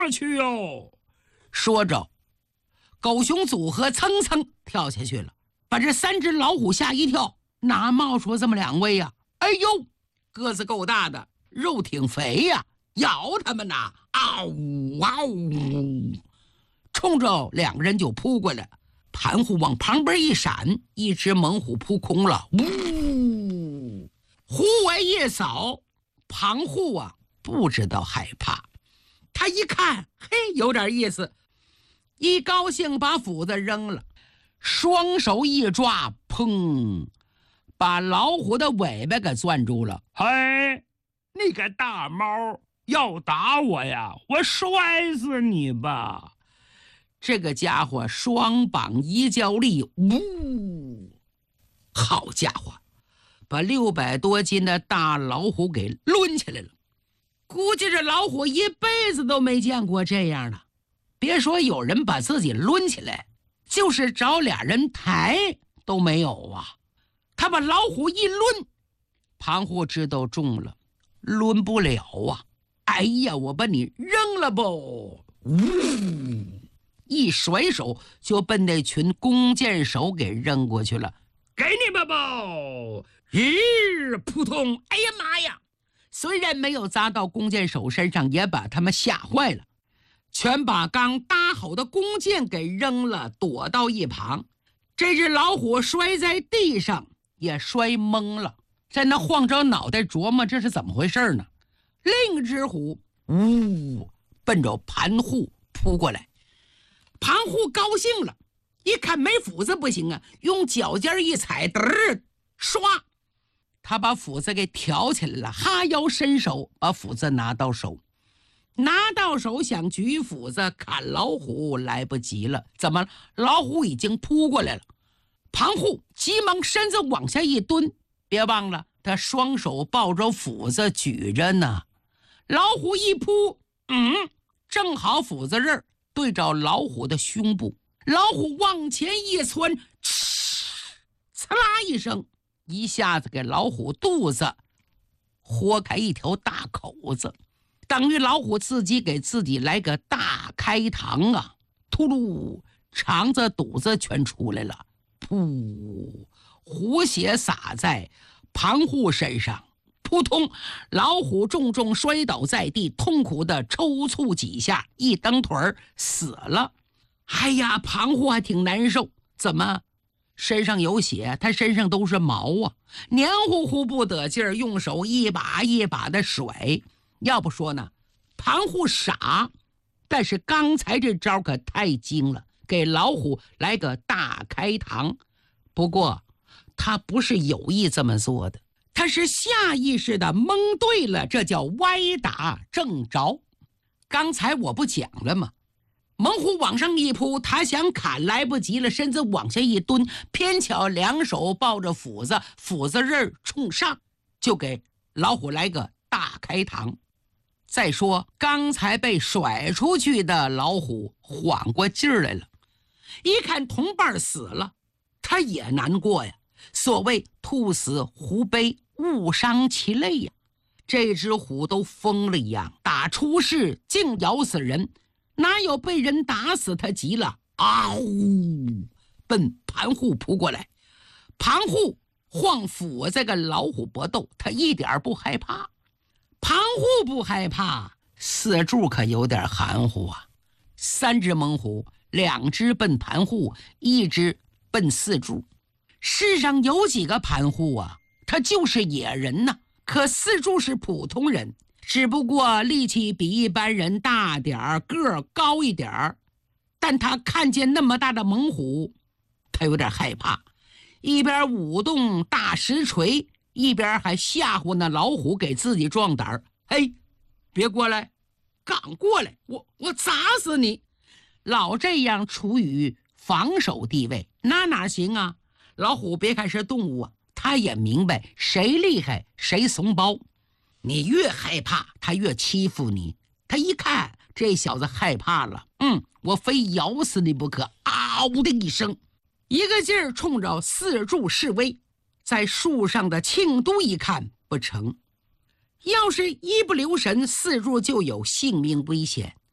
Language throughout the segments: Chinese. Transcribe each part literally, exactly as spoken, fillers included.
去哟！ 说着，狗熊组合蹭蹭跳下去了，把这三只老虎吓一跳，哪冒出这么两位呀、啊？哎呦，个子够大的，肉挺肥呀、啊，咬他们呐！嗷呜嗷呜，冲着两个人就扑过来。盘虎往旁边一闪，一只猛虎扑空了。呜，虎尾一扫，庞虎啊不知道害怕，他一看，嘿，有点意思，一高兴把斧子扔了，双手一抓，砰，把老虎的尾巴给攥住了。 嘿，你个大猫，要打我呀？我摔死你吧！ 这个家伙双膀一较力，呜，好家伙，把六百多斤的大老虎给抡起来了。估计这老虎一辈子都没见过这样的，别说有人把自己抡起来，就是找俩人抬都没有啊。他把老虎一抡，庞虎知道中了，抡不了啊。哎呀，我把你扔了不！呜，一甩手就奔那群弓箭手给扔过去了。 给你吧不！咦，扑通！ 哎呀妈呀！虽然没有砸到弓箭手身上，也把他们吓坏了，全把刚搭好的弓箭给扔了，躲到一旁。这只老虎摔在地上，也摔懵了，在那晃着脑袋琢磨这是怎么回事呢。另一只虎呜奔着盘虎扑过来，盘虎高兴了，一看没斧子不行啊，用脚尖一踩，嘚儿唰，他把斧子给挑起来了，哈腰伸手把斧子拿到手，拿到手想举斧子砍老虎，来不及了。怎么老虎已经扑过来了？庞虎急忙身子往下一蹲，别忘了他双手抱着斧子举着呢。老虎一扑，嗯，正好斧子刃对着老虎的胸部，老虎往前一窜，呲啦一声，一下子给老虎肚子豁开一条大口子，等于老虎自己给自己来个大开膛啊！秃噜，肠子肚子全出来了，噗，虎血洒在庞虎身上，扑通，老虎重重摔倒在地，痛苦的抽搐几下，一蹬腿儿死了。哎呀，庞虎还挺难受，怎么身上有血，他身上都是毛啊，黏糊糊不得劲儿，用手一把一把的甩。要不说呢，庞虎傻，但是刚才这招可太精了，给老虎来个大开膛。不过他不是有意这么做的，他是下意识的蒙对了，这叫歪打正着。刚才我不讲了吗？猛虎往上一扑，他想砍来不及了，身子往下一蹲，偏巧两手抱着斧子，斧子刃冲上，就给老虎来个大开膛。再说刚才被甩出去的老虎缓过劲儿来了，一看同伴死了，他也难过呀。所谓兔死狐悲，误伤其类呀。这只虎都疯了一样，打出世竟咬死人，哪有被人打死？他急了，嗷呜，奔盘虎扑过来。盘虎晃斧子跟老虎搏斗，他一点不害怕。盘虎不害怕，四柱可有点含糊啊。三只猛虎，两只奔盘虎，一只奔四柱。世上有几个盘虎啊？他就是野人呐。可四柱是普通人，只不过力气比一般人大点儿，个儿高一点儿。但他看见那么大的猛虎，他有点害怕，一边舞动大石锤，一边还吓唬那老虎给自己壮胆儿。嘿，别过来，敢过来，我我砸死你！老这样处于防守地位，那哪行啊？老虎别看是动物啊，他也明白谁厉害谁怂包。你越害怕，他越欺负你。他一看这小子害怕了，嗯，我非咬死你不可！嗷的一声，一个劲儿冲着四柱示威。在树上的庆都一看不成，要是一不留神，四柱就有性命危险。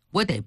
我得